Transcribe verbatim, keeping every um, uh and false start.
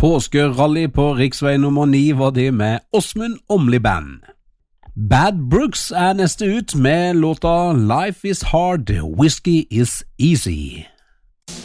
Påskerally på riksvei nummer ni var det med Åsmund Åmli Band. Bad Brooks er neste ut med låta Life is Hard, Whiskey is Easy.